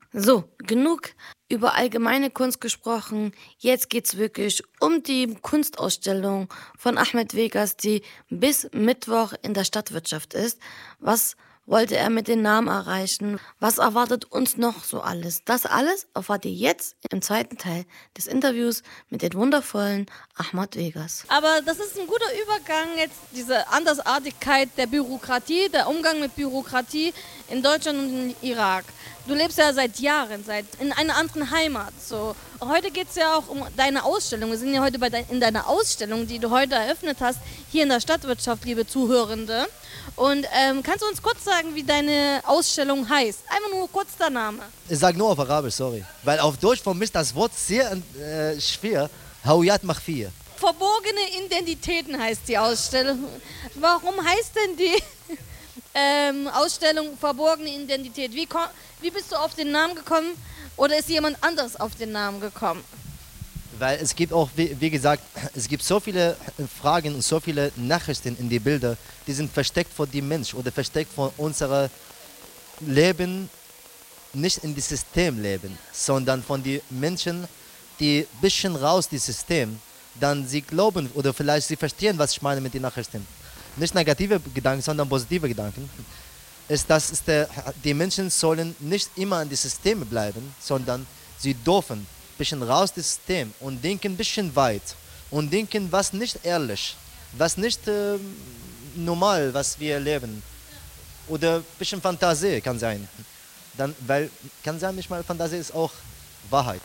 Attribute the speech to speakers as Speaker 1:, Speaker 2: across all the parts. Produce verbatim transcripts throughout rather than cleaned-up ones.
Speaker 1: So, genug über allgemeine Kunst gesprochen. Jetzt geht's wirklich um die Kunstausstellung von Ahmed Vegas, die bis Mittwoch in der Stadtwirtschaft ist. Was wollte er mit den Namen erreichen? Was erwartet uns noch so alles? Das alles erfahrt ihr jetzt im zweiten Teil des Interviews mit dem wundervollen Ahmed Vegas.
Speaker 2: Aber das ist ein guter Übergang, jetzt diese Andersartigkeit der Bürokratie, der Umgang mit Bürokratie in Deutschland und im Irak. Du lebst ja seit Jahren, seit in einer anderen Heimat. So. Heute geht es ja auch um deine Ausstellung. Wir sind ja heute bei de in deiner Ausstellung, die du heute eröffnet hast, hier in der Stadtwirtschaft, liebe Zuhörende. Und ähm, kannst du uns kurz sagen, wie deine Ausstellung heißt? Einfach nur kurz der Name.
Speaker 3: Ich sage nur auf Arabisch, sorry. Weil auf Deutsch für mich das Wort sehr äh, schwer. Hawiyat Makhfiya.
Speaker 2: Verborgene Identitäten heißt die Ausstellung. Warum heißt denn die ähm, Ausstellung Verborgene Identität? Wie, wie bist du auf den Namen gekommen oder ist jemand anders auf den Namen gekommen?
Speaker 3: Weil es gibt auch, wie, wie gesagt, es gibt so viele Fragen und so viele Nachrichten in die Bilder, die sind versteckt vor dem Mensch oder versteckt vor unserem Leben, nicht in das System leben, sondern von den Menschen, die ein bisschen raus das System, dann sie glauben oder vielleicht sie verstehen, was ich meine mit den Nachrichten. Nicht negative Gedanken, sondern positive Gedanken. Ist, dass ist der, die Menschen sollen nicht immer in das System bleiben, sondern sie dürfen ein bisschen raus das System und denken ein bisschen weit und denken, was nicht ehrlich, was nicht äh, normal, was wir erleben. Oder ein bisschen Fantasie kann sein. Dann, weil, kann sein, nicht mal Fantasie ist auch Wahrheit.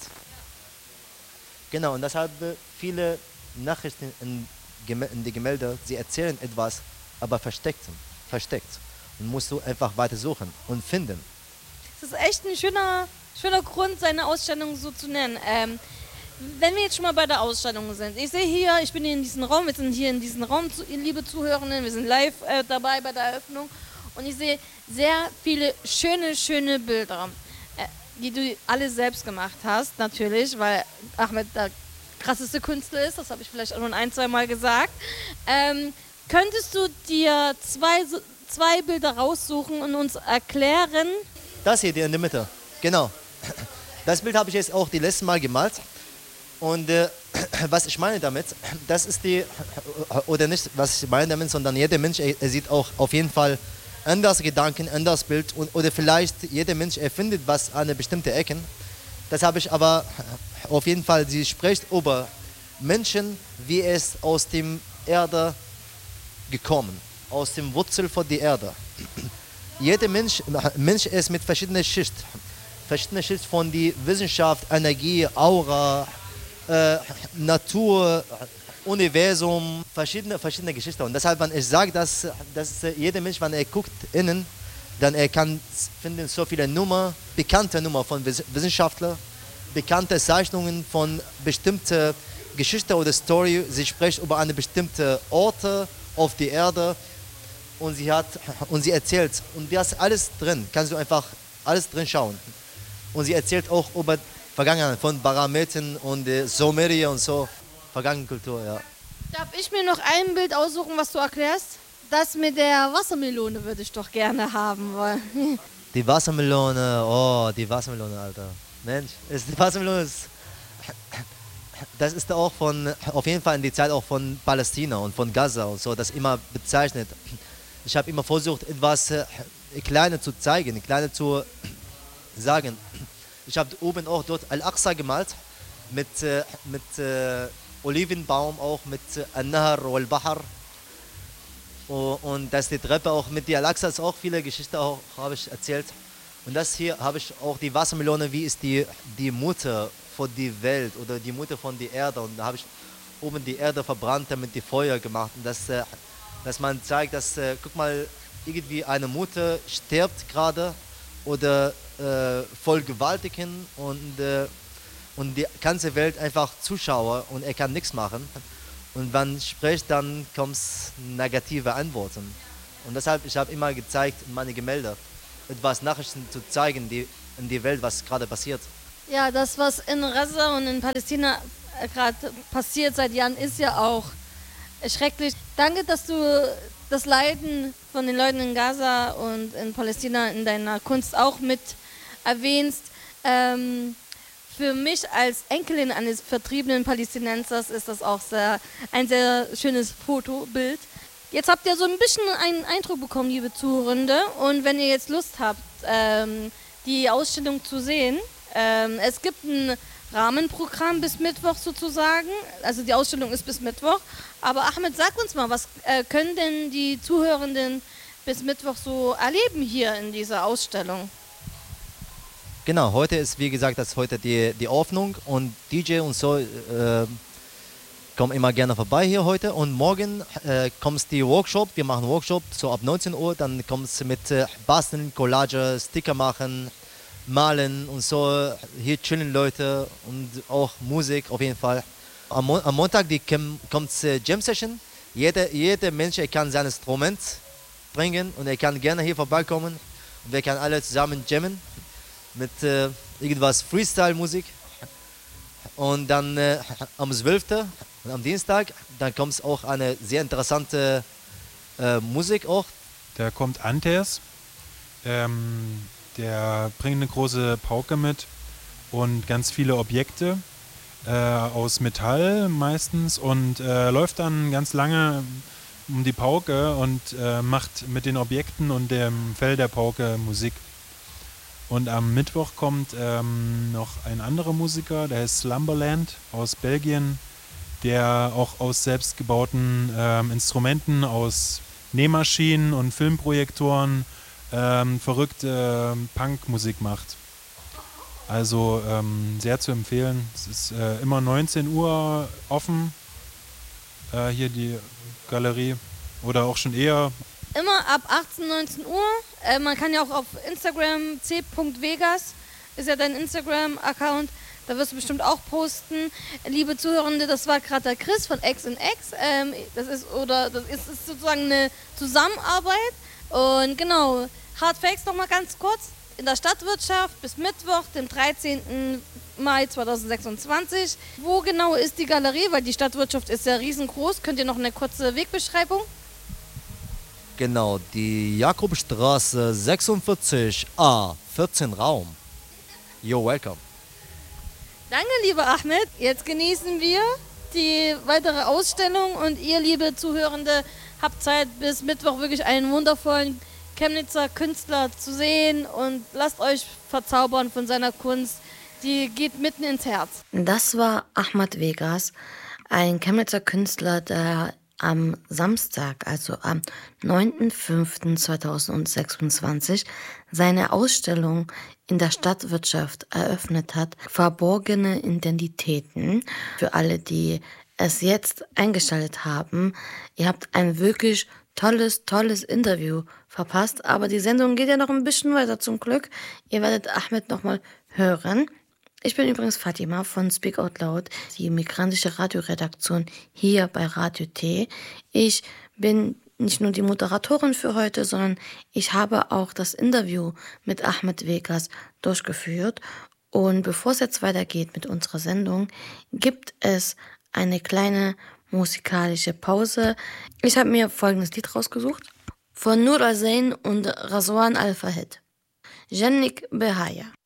Speaker 3: Genau, und deshalb viele Nachrichten in, in die Gemälde, sie erzählen etwas, aber versteckt, versteckt. Und musst du einfach weiter suchen und finden.
Speaker 2: Das ist echt ein schöner, schöner Grund, seine Ausstellung so zu nennen. Ähm, wenn wir jetzt schon mal bei der Ausstellung sind. Ich sehe hier, ich bin hier in diesem Raum, wir sind hier in diesem Raum, liebe Zuhörenden, wir sind live äh, dabei bei der Eröffnung. Und ich sehe sehr viele schöne, schöne Bilder, äh, die du alle selbst gemacht hast, natürlich, weil Ahmed der krasseste Künstler ist, das habe ich vielleicht auch schon ein, zwei Mal gesagt. Ähm, könntest du dir zwei, zwei Bilder raussuchen und uns erklären?
Speaker 3: Das hier, die in der Mitte, genau. Das Bild habe ich jetzt auch die letzte Mal gemalt. Und äh, was ich meine damit, das ist die, oder nicht was ich meine damit, sondern jeder Mensch, er, er sieht auch auf jeden Fall anders Gedanken, anders Bild und, oder vielleicht jeder Mensch erfindet was an eine bestimmte Ecke. Das habe ich aber auf jeden Fall, sie spricht über Menschen, wie es aus dem Erde gekommen, aus dem Wurzel von der Erde. Jeder Mensch, Mensch ist mit verschiedenen Schichten, verschiedene Schichten von der Wissenschaft, Energie, Aura, äh, Natur, Universum, verschiedene, verschiedene Geschichten. Und deshalb, wenn ich sage, dass, dass jeder Mensch, wenn er guckt innen, dann er kann finden so viele Nummer, bekannte Nummer von Wissenschaftlern, bekannte Zeichnungen von bestimmten Geschichten oder Story. Sie spricht über eine bestimmte Orte auf der Erde und sie hat und sie erzählt und da ist alles drin. Kannst du einfach alles drin schauen. Und sie erzählt auch über Vergangenheit von Barameten und äh, Sumeria und so. Vergangene Kultur, ja.
Speaker 2: Darf ich mir noch ein Bild aussuchen, was du erklärst? Das mit der Wassermelone würde ich doch gerne haben wollen.
Speaker 3: Die Wassermelone, oh, die Wassermelone, Alter. Mensch, ist, die Wassermelone ist, das ist auch von, auf jeden Fall in die Zeit auch von Palästina und von Gaza und so, das immer bezeichnet. Ich habe immer versucht, etwas äh, Kleines zu zeigen, Kleines zu sagen. Ich habe oben auch dort Al-Aqsa gemalt, mit, äh, mit äh, Olivenbaum, auch mit äh, An-Nahar wal-Bahar. Und dass die Treppe auch mit der Al-Aqsa ist auch viele Geschichten auch habe ich erzählt. Und das hier habe ich auch die Wassermelone, wie ist die, die Mutter von der Welt oder die Mutter von der Erde. Und da habe ich oben die Erde verbrannt, damit die Feuer gemacht. Und das, äh, dass man zeigt, dass, äh, guck mal, irgendwie eine Mutter stirbt gerade oder äh, voll gewaltigen und, äh, und die ganze Welt einfach Zuschauer und er kann nichts machen. Und wenn man spricht, dann kommen negative Antworten. Und deshalb, ich habe immer gezeigt in meine Gemälde, etwas Nachrichten zu zeigen, die in die Welt, was gerade passiert.
Speaker 2: Ja, das, was in Gaza und in Palästina gerade passiert seit Jahren, ist ja auch schrecklich. Danke, dass du das Leiden von den Leuten in Gaza und in Palästina in deiner Kunst auch mit erwähnst. Ähm, für mich als Enkelin eines vertriebenen Palästinensers ist das auch sehr, ein sehr schönes Fotobild. Jetzt habt ihr so ein bisschen einen Eindruck bekommen, liebe Zuhörende. Und wenn ihr jetzt Lust habt, ähm, die Ausstellung zu sehen, ähm, es gibt ein Rahmenprogramm bis Mittwoch sozusagen. Also die Ausstellung ist bis Mittwoch. Aber Ahmed, sag uns mal, was äh, können denn die Zuhörenden bis Mittwoch so erleben hier in dieser Ausstellung?
Speaker 3: Genau, heute ist, wie gesagt, das ist heute die, die Öffnung und D J und so äh, kommen immer gerne vorbei hier heute. Und morgen äh, kommt die Workshop, wir machen Workshop so ab neunzehn Uhr, dann kommt es mit äh, Basteln, Collage, Sticker machen, malen und so. Hier chillen Leute und auch Musik auf jeden Fall. Am, Mo am Montag die kommt äh, Jam Session. Jeder, jeder Mensch er kann sein Instrument bringen und er kann gerne hier vorbeikommen. Und wir können alle zusammen jammen mit äh, irgendwas Freestyle-Musik. Und dann äh, am zwölften und am Dienstag, dann kommt auch eine sehr interessante äh, Musik auch.
Speaker 4: Da kommt Antes, ähm, der bringt eine große Pauke mit und ganz viele Objekte äh, aus Metall meistens und äh, läuft dann ganz lange um die Pauke und äh, macht mit den Objekten und dem Fell der Pauke Musik. Und am Mittwoch kommt ähm, noch ein anderer Musiker, der heißt Slumberland aus Belgien, der auch aus selbstgebauten ähm, Instrumenten, aus Nähmaschinen und Filmprojektoren ähm, verrückte äh, Punkmusik macht. Also ähm, sehr zu empfehlen. Es ist äh, immer neunzehn Uhr offen, äh, hier die Galerie, oder auch schon eher.
Speaker 2: Immer ab achtzehn, neunzehn Uhr. Äh, man kann ja auch auf Instagram c punkt vegas, ist ja dein Instagram-Account, da wirst du bestimmt auch posten. Liebe Zuhörende, das war gerade der Chris von X and X. Ähm, das ist oder das ist, ist sozusagen eine Zusammenarbeit. Und genau, Hard Facts nochmal ganz kurz. In der Stadtwirtschaft bis Mittwoch, dem dreizehnten Mai zweitausendsechsundzwanzig. Wo genau ist die Galerie? Weil die Stadtwirtschaft ist ja riesengroß. Könnt ihr noch eine kurze Wegbeschreibung?
Speaker 3: Genau, die Jakobstraße sechsundvierzig A, vierzehn Raum. You're welcome.
Speaker 2: Danke, lieber Ahmed. Jetzt genießen wir die weitere Ausstellung und ihr, liebe Zuhörende, habt Zeit bis Mittwoch wirklich einen wundervollen Chemnitzer Künstler zu sehen und lasst euch verzaubern von seiner Kunst. Die geht mitten ins Herz.
Speaker 1: Das war Ahmed Vegas, ein Chemnitzer Künstler, der am Samstag, also am neunten fünften zweitausendsechsundzwanzig, seine Ausstellung in der Stadtwirtschaft eröffnet hat, Verborgene Identitäten. Für alle, die es jetzt eingeschaltet haben, ihr habt ein wirklich tolles, tolles Interview verpasst, aber die Sendung geht ja noch ein bisschen weiter zum Glück. Ihr werdet Ahmed nochmal hören. Ich bin übrigens Fatima von Speak Out Loud, die migrantische Radioredaktion hier bei Radio T. Ich bin nicht nur die Moderatorin für heute, sondern ich habe auch das Interview mit Ahmed Vegas durchgeführt. Und bevor es jetzt weitergeht mit unserer Sendung, gibt es eine kleine musikalische Pause. Ich habe mir folgendes Lied rausgesucht von Nur Zain und Razwan Al-Fahid. Jannik Behaya.